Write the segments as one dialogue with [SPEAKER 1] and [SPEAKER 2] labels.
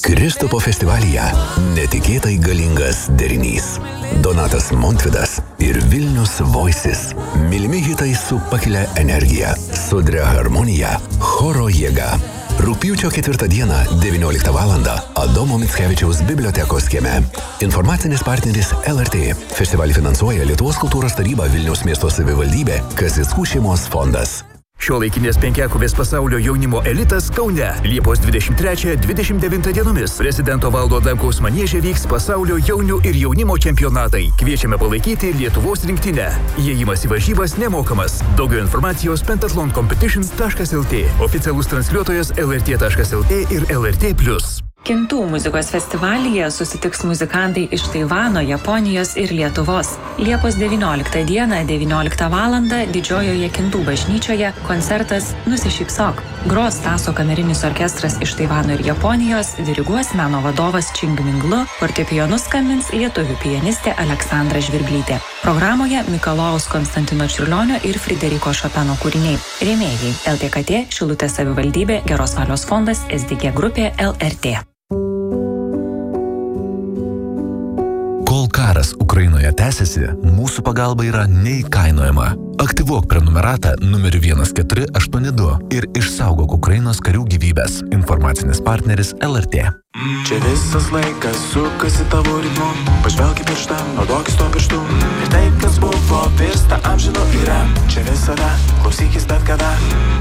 [SPEAKER 1] Kristupo festivalyje netikėtai galingas derinys. Donatas Montvydas ir Vilnius Voices. Mylimi hitai su pakilia energija, sodria harmonija, choro jėga. Rugpjūčio 4 dieną, 19 valandą, Adomo Mickevičiaus bibliotekos kieme. Informacinis partneris LRT. Festivalį finansuoja Lietuvos kultūros taryba, Vilniaus miesto savivaldybė, Kazickų šeimos fondas.
[SPEAKER 2] Šiuolaikinės penkiakovės pasaulio jaunimo elitas Kaune. Liepos 23-29 dienomis prezidento Valdo Adamkaus manieže vyks pasaulio jaunių ir jaunimo čempionatai. Kviečiame palaikyti Lietuvos rinktinę. Įėjimas į varžybas nemokamas. Daugiau informacijos pentathloncompetitions.lt. Oficialus transliuotojas lrt.lt ir LRT+.
[SPEAKER 3] Kintų muzikos festivalyje susitiks muzikantai iš Taivano, Japonijos ir Lietuvos. Liepos 19 dieną, 19 valandą Didžiojoje Kintų bažnyčioje koncertas Nusišypsok. Gros Staso kamerinis orkestras iš Taivano ir Japonijos, diriguos meno vadovas Ching Minglu, fortepijonu skambins lietuvių pianistė Aleksandra Žvirblytė. Programoje Mikalojaus Konstantino Čiurlionio ir Frideriko Šopeno kūriniai. Rėmėjai LTKT, Šilutės savivaldybė, Geros valios fondas, SDG grupė, LRT.
[SPEAKER 4] Kol karas Ukrainoje tęsiasi, mūsų pagalba yra neįkainojama. Aktyvuok prenumeratą numeriu 1482 ir išsaugok Ukrainos karių gyvybės. Informacinis partneris LRT.
[SPEAKER 5] Čia visas laikas sukasi tavo ritmu. Pažvelk į pirštą, naudokis to pirštu. Ir tai, kas buvo, virsta amžinu yra. Čia visada, klausykis bet kada.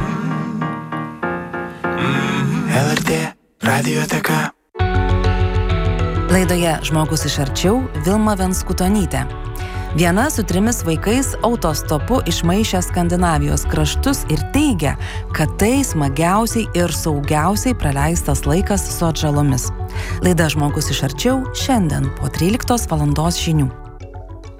[SPEAKER 5] LRT radioteka.
[SPEAKER 6] Laidoje Žmogus iš arčiau Vilma Venskutonytė. Viena su 3 vaikais autostopu išmaišė Skandinavijos kraštus ir teigia, kad tai smagiausiai ir saugiausiai praleistas laikas su atžalomis. Laida Žmogus iš arčiau šiandien po 13 valandos žinių.